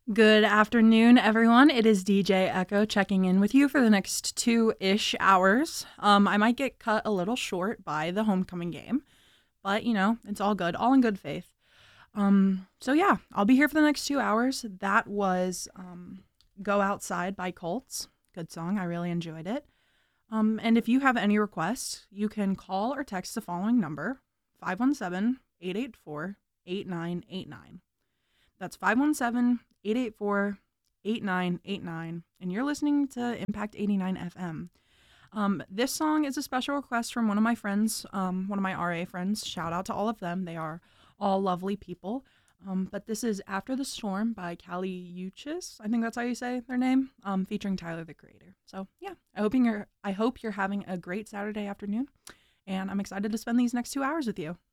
Good afternoon, everyone. It is DJ Echo checking in with you for the next 2-ish hours. I might get cut a little short by the homecoming game, but it's all good, all in good faith. So yeah, I'll be here for the next 2 hours. That was Go Outside by Colts. Good song. I really enjoyed it. And if you have any requests, you can call or text the following number, 517-884-8989. That's 517-884-8989, and you're listening to Impact 89 FM. This song is a special request from one of my friends, one of my RA friends. Shout out to all of them. They are all lovely people. But this is After the Storm by Kali Uchis. I think that's how you say their name, featuring Tyler, the Creator. So yeah, I hope you're having a great Saturday afternoon, and I'm excited to spend these next 2 hours with you.